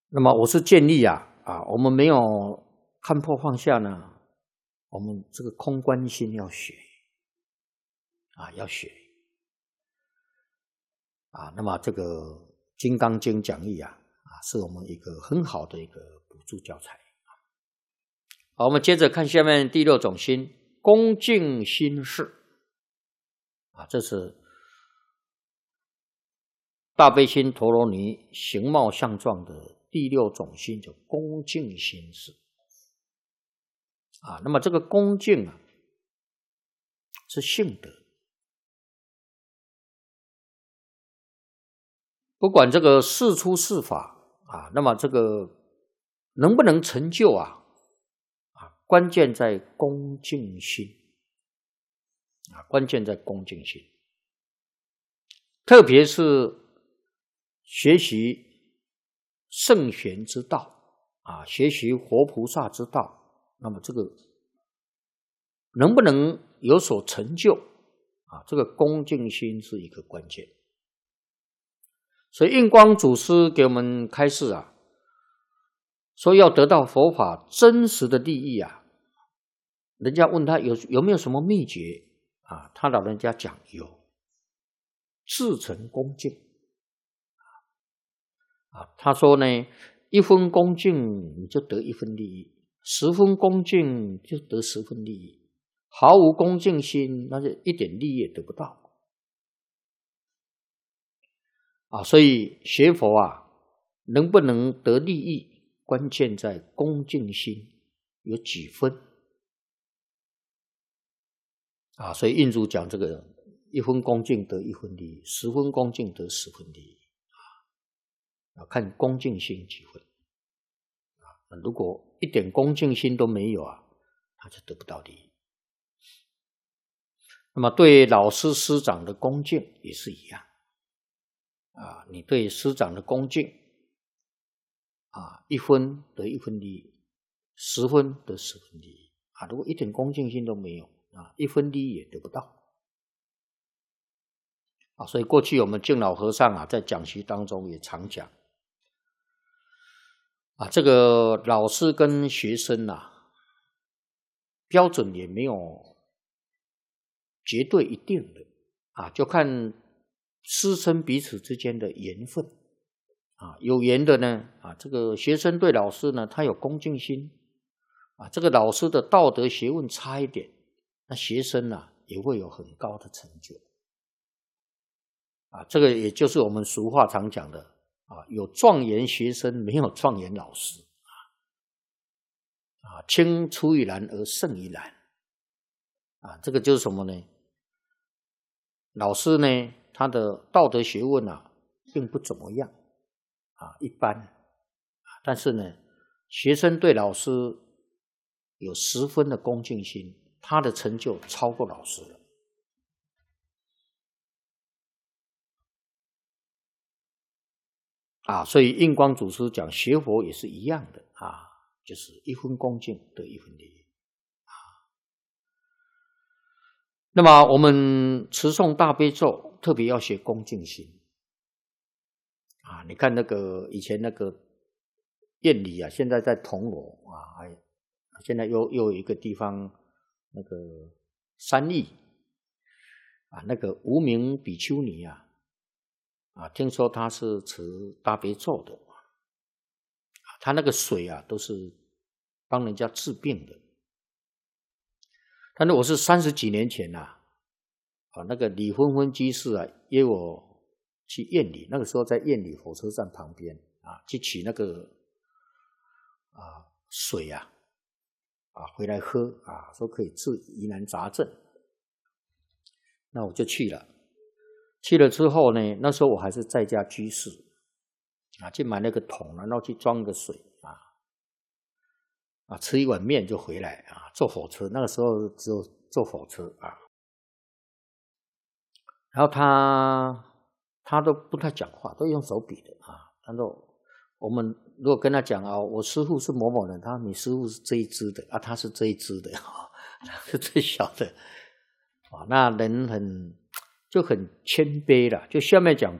那么我是建议我们没有看破放下呢，我们这个空观心要学要学那么这个《金刚经》讲义是我们一个很好的一个补助教材。好，我们接着看下面第六种心，恭敬心事这是大悲心陀罗尼形貌相状的第六种心，就恭敬心事那么这个恭敬是性德，不管这个事出事法那么这个能不能成就关键在恭敬心关键在恭敬心，特别是学习圣贤之道学习活菩萨之道，那么这个能不能有所成就这个恭敬心是一个关键。所以印光祖师给我们开示说要得到佛法真实的利益人家问他有没有什么秘诀他老人家讲有，至诚恭敬他说呢，1分恭敬你就得1分利益，10分恭敬就得10分利益，毫无恭敬心那就一点利益也得不到所以学佛能不能得利益，关键在恭敬心有几分所以印祖讲这个1分恭敬得1分利益，10分恭敬得10分利益要看恭敬心几分如果一点恭敬心都没有他就得不到利益。那么对老师师长的恭敬也是一样你对师长的恭敬1分得1分利益，10分得10分利益如果一点恭敬心都没有1分利益也得不到所以过去我们敬老和尚在讲习当中也常讲这个老师跟学生标准也没有绝对一定的就看师生彼此之间的缘分有缘的呢这个学生对老师呢他有恭敬心这个老师的道德学问差一点，那学生也会有很高的成就这个也就是我们俗话常讲的有状元学生没有状元老师青出于蓝而胜于蓝这个就是什么呢？老师呢他的道德学问并不怎么样一般但是呢学生对老师有10分的恭敬心，他的成就超过老师了所以印光祖师讲学佛也是一样的就是1分恭敬得1分利益那么我们持诵大悲咒特别要学恭敬心你看那个以前那个燕里现在在铜锣现在又有一个地方那个三义那个无名比丘尼听说他是持大悲咒的他那个水都是帮人家治病的。但是我是30几年前那个李芬芬居士约我去燕里，那个时候在燕里火车站旁边去取那个水回来喝说可以治疑难杂症。那我就去了，去了之后呢，那时候我还是在家居士去买那个桶，然后去装个水吃一碗面就回来坐火车，那个时候只有坐火车然后他都不太讲话，都用手比的然后我们如果跟他讲我师父是某某人，他说你师父是这一支的他是这一支的是最小的那人就很谦卑了，就下面讲